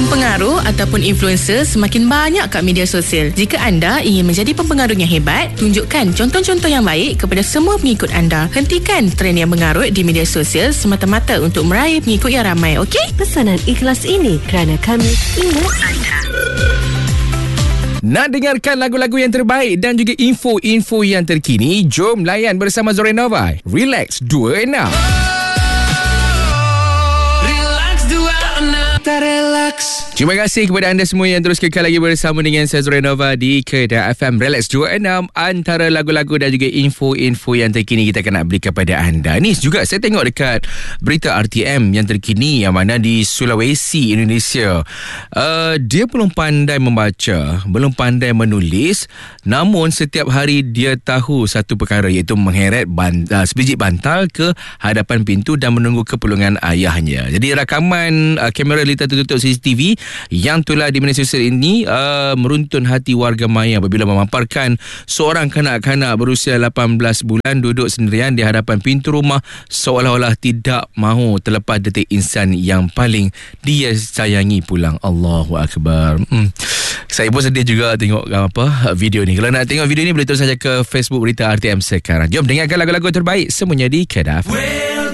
Pempengaruh ataupun influencer semakin banyak kat media sosial. Jika anda ingin menjadi pempengaruh yang hebat, tunjukkan contoh-contoh yang baik kepada semua pengikut anda. Hentikan trend yang mengarut di media sosial semata-mata untuk meraih pengikut yang ramai, okey? Pesanan ikhlas ini kerana kami ingat anda. Nak dengarkan lagu-lagu yang terbaik dan juga info-info yang terkini? Jom layan bersama Zorenova. Relax 26. Terima kasih kepada anda semua yang terus kekal lagi bersama dengan saya Zorenova di Kedah FM Relax 26. Antara lagu-lagu dan juga info-info yang terkini kita akan nak beri kepada anda. Ni juga saya tengok dekat berita RTM yang terkini yang mana di Sulawesi, Indonesia. Dia belum pandai membaca, belum pandai menulis, namun setiap hari dia tahu satu perkara, iaitu mengheret sebiji bantal ke hadapan pintu dan menunggu keperluan ayahnya. Jadi rakaman kamera lita tertutup CCTV yang telah di media sosial ini meruntun hati warga maya apabila memaparkan seorang kanak-kanak berusia 18 bulan duduk sendirian di hadapan pintu rumah seolah-olah tidak mahu terlepas detik insan yang paling dia sayangi pulang. Allahu Akbar. Saya pun sedih juga tengok video ni. Kalau nak tengok video ni boleh terus saja ke Facebook berita RTM sekarang. Jom dengarkan lagu-lagu terbaik semuanya di Kedah.